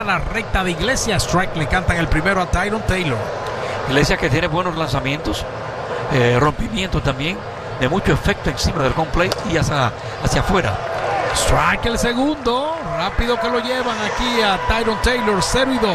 La recta de Iglesias, strike, le cantan el primero a Tyron Taylor. Iglesias que tiene buenos lanzamientos, rompimientos también, de mucho efecto encima del home plate y hacia afuera. Strike el segundo, rápido que lo llevan aquí a Tyron Taylor, 0-2.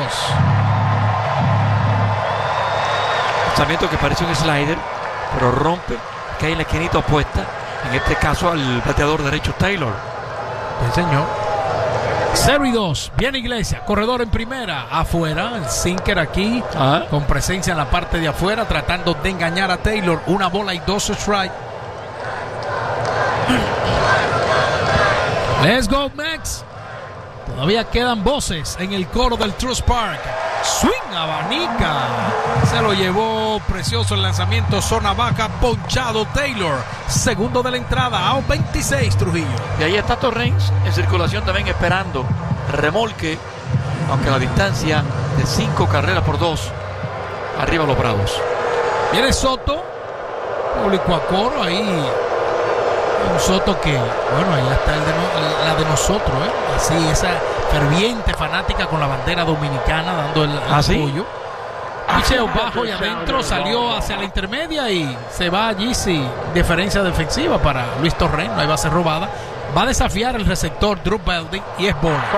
Lanzamiento que parece un slider, pero rompe, cae en la esquinita opuesta, en este caso al bateador derecho Taylor. Sí, señor. 0-2, viene Iglesias, corredor en primera, afuera, el sinker aquí, con presencia en la parte de afuera, tratando de engañar a Taylor, 1 bola y 2 strike. Let's go, Max. Todavía quedan voces en el coro del Truist Park. Swing, abanica. Se lo llevó precioso el lanzamiento, zona baja, ponchado Taylor. Segundo de la entrada, out 26 Trujillo. Y ahí está Torrens en circulación también esperando remolque, aunque la distancia de 5 carreras por 2 arriba los Bravos. Viene Soto, público a coro ahí. Un Soto que, bueno, ahí está la de nosotros, así, esa ferviente fanática con la bandera dominicana dando el apoyo. Picheo bajo y adentro, salió hacia la intermedia y se va allí sin diferencia defensiva para Luis Torrens, no hay base robada. Va a desafiar el receptor Drew Belding y es bola.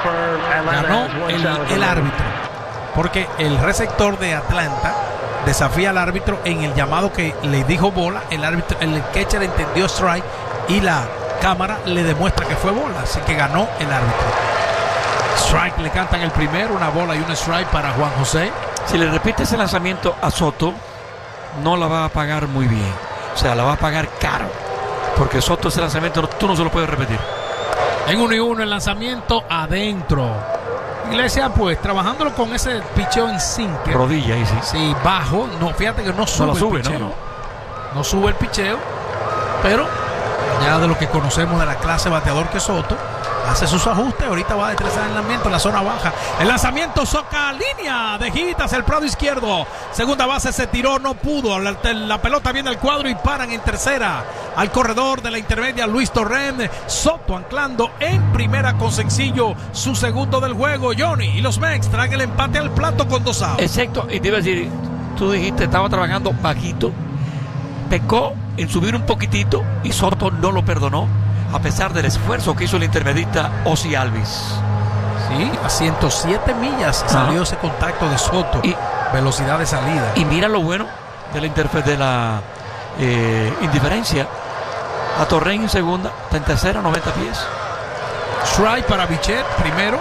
Ganó el árbitro, porque el receptor de Atlanta desafía al árbitro en el llamado que le dijo bola. El árbitro, el catcher entendió strike y la cámara le demuestra que fue bola, así que ganó el árbitro. Strike, le cantan el primero, 1 bola y 1 strike para Juan José. Si le repite ese lanzamiento a Soto, no la va a pagar muy bien, o sea, la va a pagar caro, porque Soto ese lanzamiento tú no se lo puedes repetir. En 1-1 el lanzamiento adentro. Iglesias pues trabajándolo con ese picheo en sinker. Rodilla ahí sí. Sí, bajo. No, fíjate que no sube, no sube el picheo. No sube el picheo. Pero ya de lo que conocemos de la clase bateador que Soto, hace sus ajustes. Ahorita va a detrás el lanzamiento en la zona baja. El lanzamiento soca línea de hit hacia el prado izquierdo. Segunda base se tiró, no pudo. La pelota viene al cuadro y paran en tercera. Al corredor de la intermedia Luis Torrens. Soto anclando en primera con sencillo, su segundo del juego. Johnny y los Mex traen el empate al plato con 2 outs. Exacto, y te iba a decir, tú dijiste estaba trabajando bajito, pecó en subir un poquitito y Soto no lo perdonó, a pesar del esfuerzo que hizo el intermedista Ozzie Albies. Sí, a 107 millas salió ese contacto de Soto y velocidad de salida. Y mira lo bueno de la indiferencia. A Torrens en segunda, está en tercera, 90 pies. Strike para Bichette primero.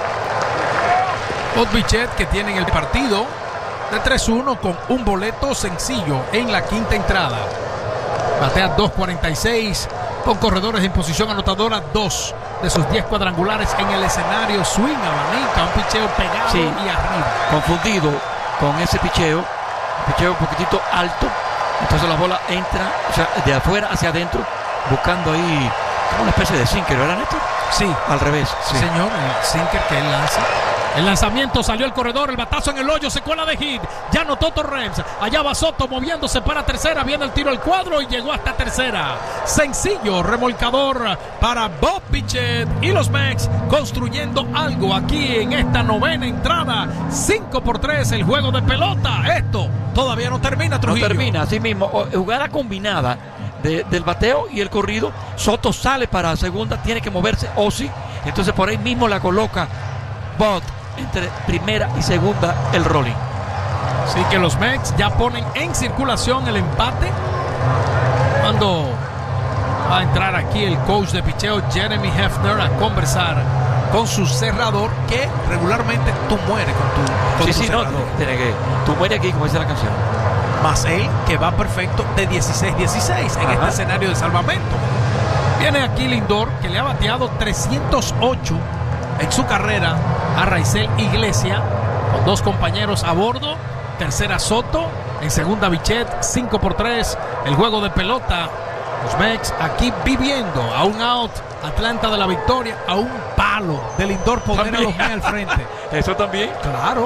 Los Bichette que tienen el partido de 3-1 con un boleto sencillo en la quinta entrada. Batea 2.46 con corredores en posición anotadora, 2 de sus 10 cuadrangulares en el escenario. Swing, abanica, un picheo pegado y arriba. Confundido con ese picheo un poquitito alto. Entonces la bola entra, o sea, de afuera hacia adentro, buscando ahí como una especie de sinker, ¿verdad, Néstor? Sí. Al revés. Sí, señor, el sinker que él lanza. El lanzamiento salió el corredor, el batazo en el hoyo, se cuela de hit. Ya anotó Torrens. Allá va Soto moviéndose para tercera. Viene el tiro al cuadro y llegó hasta tercera. Sencillo remolcador para Bob Bichette y los Mex construyendo algo aquí en esta novena entrada. 5-3 el juego de pelota. Esto todavía no termina, Trujillo. No termina, así mismo. Jugada combinada del bateo y el corrido. Soto sale para segunda, tiene que moverse Ozzie. Entonces por ahí mismo la coloca Bob entre primera y segunda el rolling. Así que los Mex ya ponen en circulación el empate. Cuando va a entrar aquí el coach de picheo Jeremy Hefner a conversar con su cerrador, que regularmente tú mueres con tu cerrador. Tú mueres aquí, como dice la canción. Más él, que va perfecto de 16-16 en este escenario de salvamento. Viene aquí Lindor, que le ha bateado 308 en su carrera a Raisel Iglesias, con 2 compañeros a bordo. Tercera Soto, en segunda Bichette. 5-3 el juego de pelota. Los Mex aquí viviendo a un out. Atlanta de la victoria, a un palo de Lindor poner a los Mex al frente. Eso también. Claro.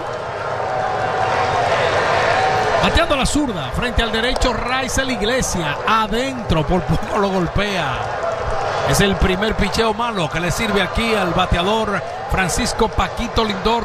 Bateando a la zurda, frente al derecho Raisel Iglesias. Adentro, por poco lo golpea. Es el primer picheo malo que le sirve aquí al bateador Francisco Paquito Lindor